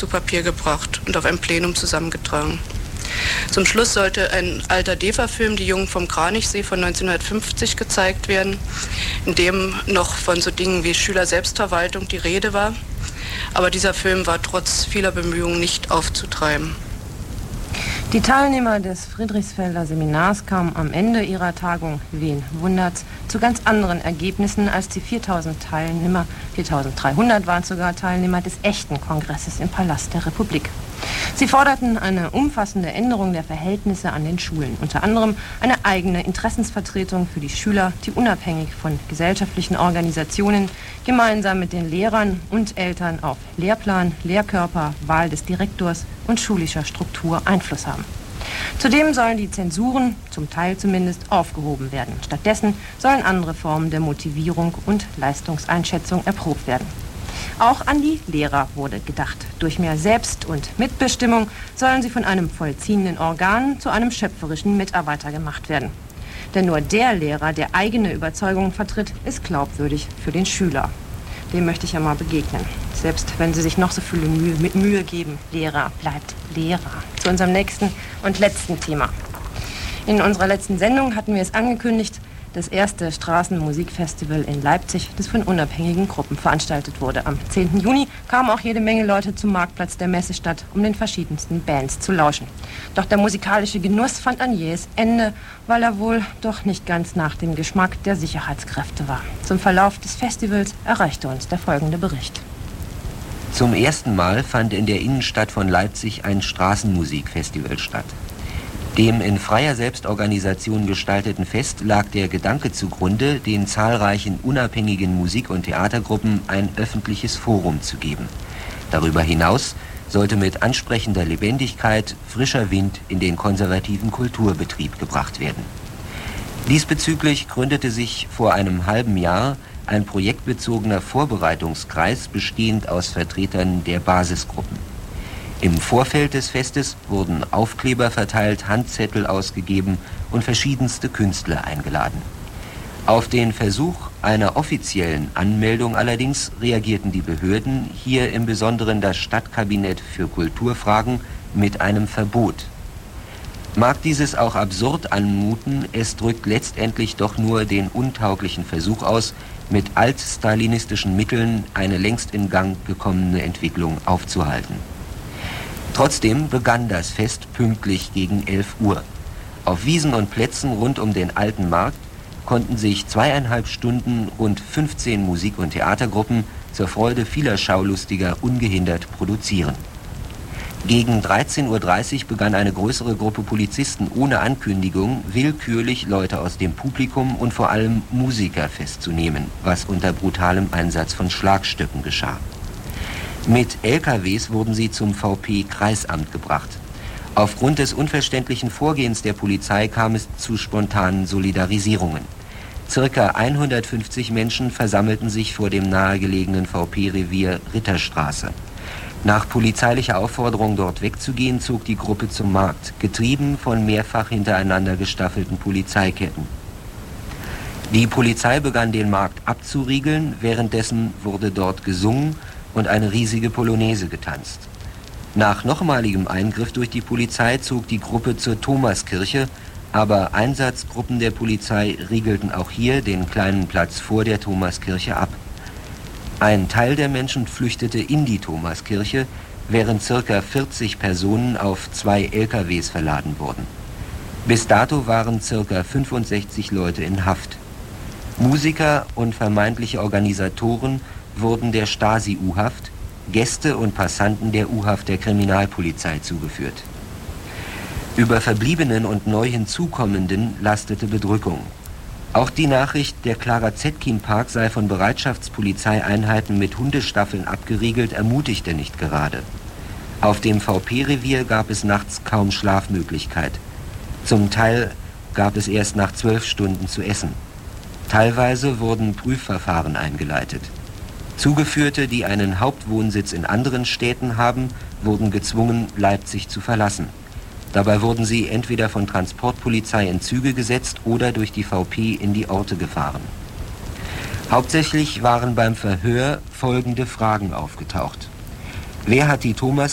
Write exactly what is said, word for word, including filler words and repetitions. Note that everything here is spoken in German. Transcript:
zu Papier gebracht und auf einem Plenum zusammengetragen. Zum Schluss sollte ein alter DEFA-Film, Die Jungen vom Kranichsee von neunzehnhundertfünfzig, gezeigt werden, in dem noch von so Dingen wie Schülerselbstverwaltung die Rede war. Aber dieser Film war trotz vieler Bemühungen nicht aufzutreiben. Die Teilnehmer des Friedrichsfelder Seminars kamen am Ende ihrer Tagung, wen wundert's, zu ganz anderen Ergebnissen als die viertausend Teilnehmer, viertausenddreihundert waren sogar Teilnehmer des echten Kongresses im Palast der Republik. Sie forderten eine umfassende Änderung der Verhältnisse an den Schulen, unter anderem eine eigene Interessensvertretung für die Schüler, die unabhängig von gesellschaftlichen Organisationen gemeinsam mit den Lehrern und Eltern auf Lehrplan, Lehrkörper, Wahl des Direktors und schulischer Struktur Einfluss haben. Zudem sollen die Zensuren, zum Teil zumindest, aufgehoben werden. Stattdessen sollen andere Formen der Motivierung und Leistungseinschätzung erprobt werden. Auch an die Lehrer wurde gedacht. Durch mehr Selbst- und Mitbestimmung sollen sie von einem vollziehenden Organ zu einem schöpferischen Mitarbeiter gemacht werden. Denn nur der Lehrer, der eigene Überzeugungen vertritt, ist glaubwürdig für den Schüler. Dem möchte ich ja mal begegnen. Selbst wenn sie sich noch so viel Mühe, mit Mühe geben. Lehrer bleibt Lehrer. Zu unserem nächsten und letzten Thema. In unserer letzten Sendung hatten wir es angekündigt, das erste Straßenmusikfestival in Leipzig, das von unabhängigen Gruppen veranstaltet wurde. Am zehnten Juni kamen auch jede Menge Leute zum Marktplatz der Messestadt, um den verschiedensten Bands zu lauschen. Doch der musikalische Genuss fand ein jähes Ende, weil er wohl doch nicht ganz nach dem Geschmack der Sicherheitskräfte war. Zum Verlauf des Festivals erreichte uns der folgende Bericht. Zum ersten Mal fand in der Innenstadt von Leipzig ein Straßenmusikfestival statt. Dem in freier Selbstorganisation gestalteten Fest lag der Gedanke zugrunde, den zahlreichen unabhängigen Musik- und Theatergruppen ein öffentliches Forum zu geben. Darüber hinaus sollte mit ansprechender Lebendigkeit frischer Wind in den konservativen Kulturbetrieb gebracht werden. Diesbezüglich gründete sich vor einem halben Jahr ein projektbezogener Vorbereitungskreis bestehend aus Vertretern der Basisgruppen. Im Vorfeld des Festes wurden Aufkleber verteilt, Handzettel ausgegeben und verschiedenste Künstler eingeladen. Auf den Versuch einer offiziellen Anmeldung allerdings reagierten die Behörden, hier im Besonderen das Stadtkabinett für Kulturfragen, mit einem Verbot. Mag dieses auch absurd anmuten, es drückt letztendlich doch nur den untauglichen Versuch aus, mit altstalinistischen Mitteln eine längst in Gang gekommene Entwicklung aufzuhalten. Trotzdem begann das Fest pünktlich gegen elf Uhr. Auf Wiesen und Plätzen rund um den Alten Markt konnten sich zweieinhalb Stunden rund fünfzehn Musik- und Theatergruppen zur Freude vieler Schaulustiger ungehindert produzieren. Gegen dreizehn Uhr dreißig begann eine größere Gruppe Polizisten ohne Ankündigung willkürlich Leute aus dem Publikum und vor allem Musiker festzunehmen, was unter brutalem Einsatz von Schlagstöcken geschah. Mit L K Ws wurden sie zum V P-Kreisamt gebracht. Aufgrund des unverständlichen Vorgehens der Polizei kam es zu spontanen Solidarisierungen. Circa hundertfünfzig Menschen versammelten sich vor dem nahegelegenen V P-Revier Ritterstraße. Nach polizeilicher Aufforderung, dort wegzugehen, zog die Gruppe zum Markt, getrieben von mehrfach hintereinander gestaffelten Polizeiketten. Die Polizei begann, den Markt abzuriegeln, währenddessen wurde dort gesungen und eine riesige Polonaise getanzt. Nach nochmaligem Eingriff durch die Polizei zog die Gruppe zur Thomaskirche, aber Einsatzgruppen der Polizei riegelten auch hier den kleinen Platz vor der Thomaskirche ab. Ein Teil der Menschen flüchtete in die Thomaskirche, während circa vierzig Personen auf zwei L K Ws verladen wurden. Bis dato waren circa fünfundsechzig Leute in Haft. Musiker und vermeintliche Organisatoren wurden der Stasi-U-Haft, Gäste und Passanten der U-Haft der Kriminalpolizei zugeführt. Über Verbliebenen und neu hinzukommenden lastete Bedrückung. Auch die Nachricht, der Clara Zetkin-Park sei von Bereitschaftspolizeieinheiten mit Hundestaffeln abgeriegelt, ermutigte nicht gerade. Auf dem V P-Revier gab es nachts kaum Schlafmöglichkeit. Zum Teil gab es erst nach zwölf Stunden zu essen. Teilweise wurden Prüfverfahren eingeleitet. Zugeführte, die einen Hauptwohnsitz in anderen Städten haben, wurden gezwungen, Leipzig zu verlassen. Dabei wurden sie entweder von Transportpolizei in Züge gesetzt oder durch die V P in die Orte gefahren. Hauptsächlich waren beim Verhör folgende Fragen aufgetaucht. Wer hat die Thomas